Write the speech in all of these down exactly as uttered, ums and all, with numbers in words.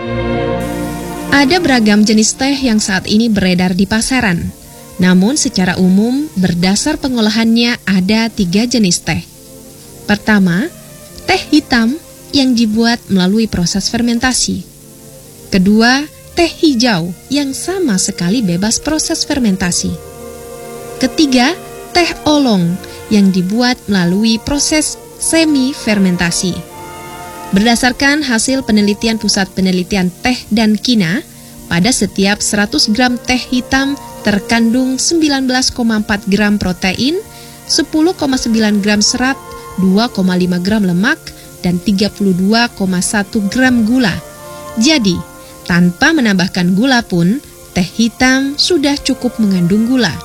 Ada beragam jenis teh yang saat ini beredar di pasaran. Namun secara umum berdasar pengolahannya ada tiga jenis teh. Pertama, teh hitam yang dibuat melalui proses fermentasi. Kedua, teh hijau yang sama sekali bebas proses fermentasi. Ketiga, teh oolong yang dibuat melalui proses semi-fermentasi. Berdasarkan hasil penelitian Pusat Penelitian Teh dan Kina, pada setiap seratus gram teh hitam terkandung sembilan belas koma empat gram protein, sepuluh koma sembilan gram serat, dua koma lima gram lemak, dan tiga puluh dua koma satu gram gula. Jadi, tanpa menambahkan gula pun, teh hitam sudah cukup mengandung gula.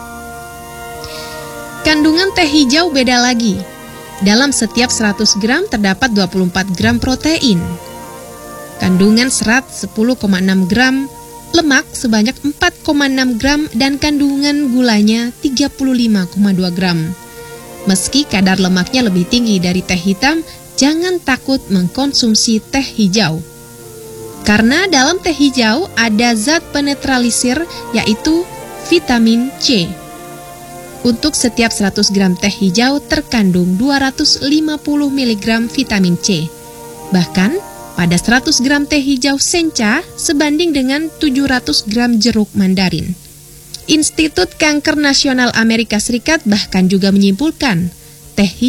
Kandungan teh hijau beda lagi. Dalam setiap seratus gram terdapat dua puluh empat gram protein. Kandungan serat sepuluh koma enam gram, lemak sebanyak empat koma enam gram, dan kandungan gulanya tiga puluh lima koma dua gram. Meski kadar lemaknya lebih tinggi dari teh hitam, jangan takut mengkonsumsi teh hijau. Karena dalam teh hijau ada zat penetralisir yaitu vitamin C. Untuk setiap seratus gram teh hijau terkandung dua ratus lima puluh miligram vitamin C. Bahkan pada seratus gram teh hijau sencha sebanding dengan tujuh ratus gram jeruk mandarin. Institut Kanker Nasional Amerika Serikat bahkan juga menyimpulkan teh hijau